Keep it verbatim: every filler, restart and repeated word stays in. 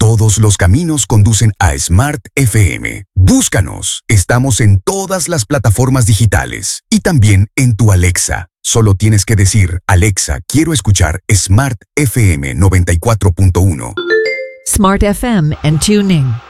Todos los caminos conducen a Smart F M. Búscanos. Estamos en todas las plataformas digitales y también en tu Alexa. Solo tienes que decir, Alexa, quiero escuchar Smart F M noventa y cuatro punto uno. Smart F M and TuneIn.